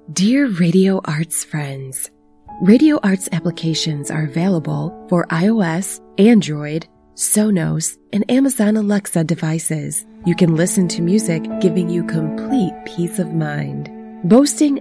Dear Radio Arts friends, Radio Arts applications are available for iOS, Android, Sonos, and Amazon Alexa devices. You can listen to music, giving you complete peace of mind. Boasting